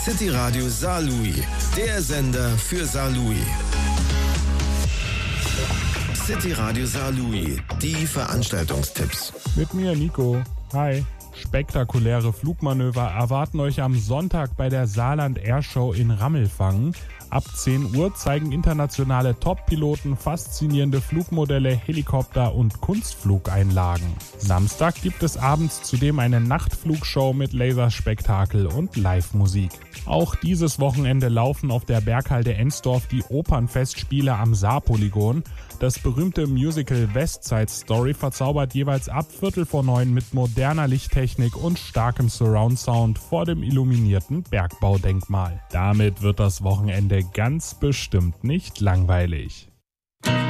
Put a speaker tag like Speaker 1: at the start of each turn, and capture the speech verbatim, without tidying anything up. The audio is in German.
Speaker 1: City Radio Saarlouis, der Sender für Saarlouis. City Radio Saarlouis, die Veranstaltungstipps.
Speaker 2: Mit mir Nico. Hi. Spektakuläre Flugmanöver erwarten euch am Sonntag bei der Saarland Airshow in Rammelfangen. Ab zehn Uhr zeigen internationale Top-Piloten faszinierende Flugmodelle, Helikopter und Kunstflugeinlagen. Samstag gibt es abends zudem eine Nachtflugshow mit Laserspektakel und Live-Musik. Auch dieses Wochenende laufen auf der Berghalde Ensdorf die Opernfestspiele am Saarpolygon. Das berühmte Musical West Side Story verzaubert jeweils ab Viertel vor neun mit moderner Lichttechnik und starkem Surround-Sound vor dem illuminierten Bergbaudenkmal. Damit wird das Wochenende ganz bestimmt nicht langweilig.